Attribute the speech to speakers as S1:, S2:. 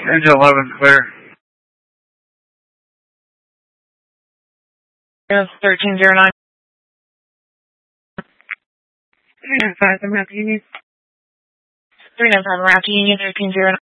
S1: Engine 11 clear.
S2: 1309.
S3: 395 American Union.
S2: 395 American Union, 1309.